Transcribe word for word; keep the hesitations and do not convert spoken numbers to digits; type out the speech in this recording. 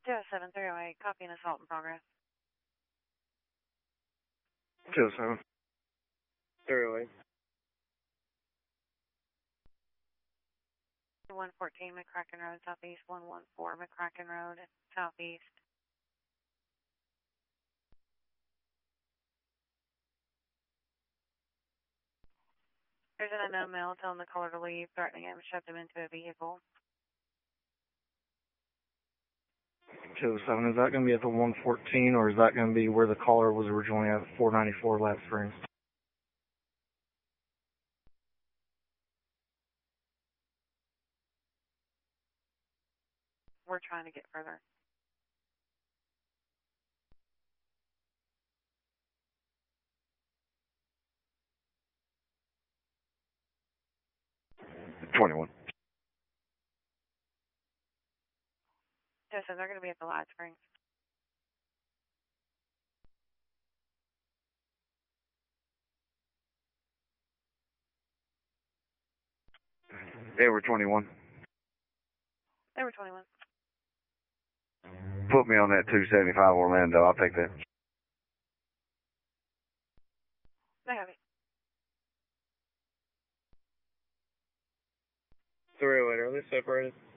two oh seven three oh eight, copy and assault in progress. two oh seven three oh eight. one fourteen McCracken Road, southeast, one one four McCracken Road, southeast. There's an unknown male telling the caller to leave, threatening him, shoved him into a vehicle. two oh seven, is that going to be at the one fourteen, or is that going to be where the caller was originally at, four ninety-four Lat Springs? We're trying to get further. twenty-one. Yes, they're going to be at the Lat Springs. They were twenty-one. They were twenty-one. Put me on that two seventy-five Orlando. I'll take that. They have it. three oh eight, are they separated?